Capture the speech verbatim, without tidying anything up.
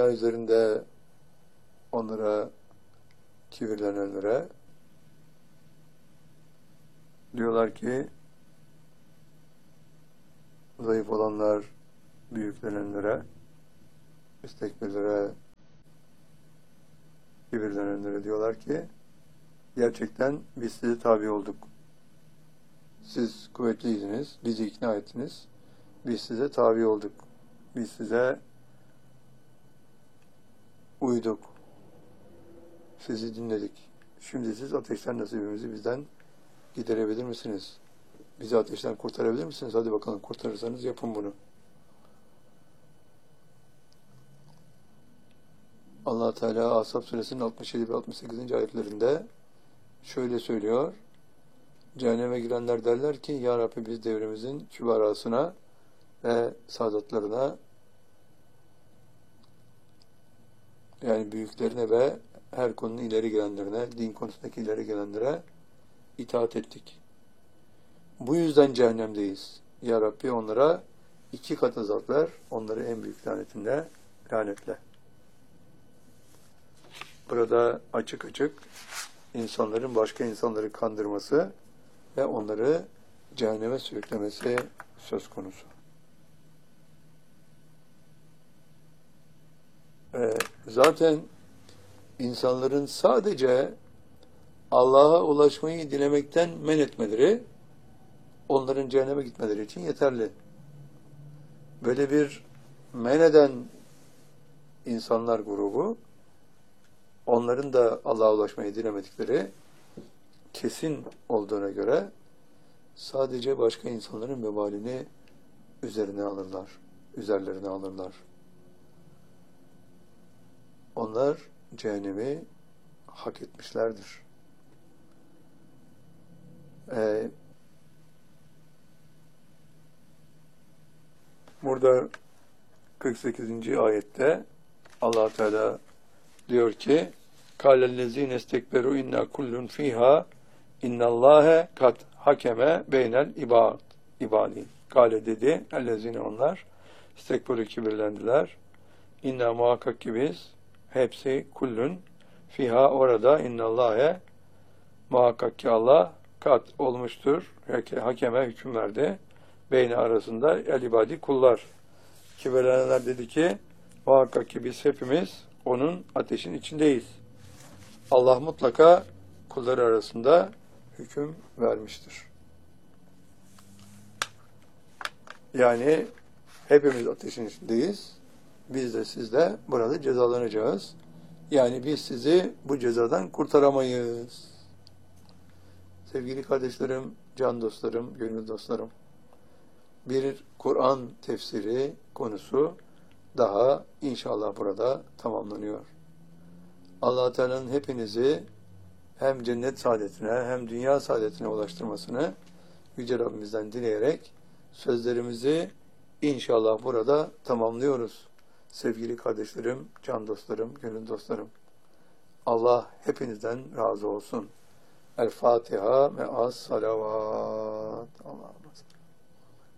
dünya üzerinde onlara, kibirlenenlere diyorlar ki, zayıf olanlar büyüklenenlere, isteklilere, kibirlenenlere diyorlar ki, gerçekten biz size tabi olduk. Siz kuvvetliydiniz, bizi ikna ettiniz. Biz size tabi olduk. Biz size uyduk. Sizi dinledik. Şimdi siz ateşten nasibimizi bizden giderebilir misiniz? Bizi ateşten kurtarabilir misiniz? Hadi bakalım, kurtarırsanız yapın bunu. Allah Teala Ashab Suresinin altmış yedi ve altmış sekizinci ayetlerinde şöyle söylüyor. Cehenneme girenler derler ki, Ya Rabbi biz devrimizin kübarasına ve saadatlarına, yani büyüklerine ve her konunun ileri gelenlerine, din konusundaki ileri gelenlere itaat ettik. Bu yüzden cehennemdeyiz. Ya Rabbi onlara iki kat azap ver, onları en büyük lanetinde lanetle. Burada açık açık insanların başka insanları kandırması ve onları cehenneme sürüklemesi söz konusu. Ee, zaten insanların sadece Allah'a ulaşmayı dilemekten men etmeleri, onların cehenneme gitmeleri için yeterli. Böyle bir men eden insanlar grubu, onların da Allah'a ulaşmayı dilemedikleri kesin olduğuna göre sadece başka insanların vebalini üzerine alırlar, üzerlerine alırlar. Onlar cehennemi hak etmişlerdir. Ee, burada kırk sekizinci ayette Allah Teala diyor ki, "Kâlellezîne istekberu inna kullun fîhâ innallâhe kat hakeme beynel ibad ibadî." Kâle dedi, ellezîne onlar istekberu kibirlendiler. İnna muhakkak ki biz hepsi kullun fiha orada innallâhe muhakkak ki Allah kat olmuştur. Hakeme hüküm verdi. Beyni arasında el ibadi kullar. Kibirlenenler dedi ki, muhakkak ki biz hepimiz onun ateşin içindeyiz. Allah mutlaka kulları arasında hüküm vermiştir. Yani hepimiz ateşin içindeyiz. Biz de siz de burada cezalanacağız. Yani biz sizi bu cezadan kurtaramayız. Sevgili kardeşlerim, can dostlarım, gönül dostlarım, bir Kur'an tefsiri konusu daha inşallah burada tamamlanıyor. Allah Teala'nın hepinizi hem cennet saadetine hem dünya saadetine ulaştırmasını Yüce Rabbimizden dileyerek sözlerimizi inşallah burada tamamlıyoruz. Sevgili kardeşlerim, can dostlarım, gönül dostlarım, Allah hepinizden razı olsun. El Fatiha ve as salavat. Allah'a emanet.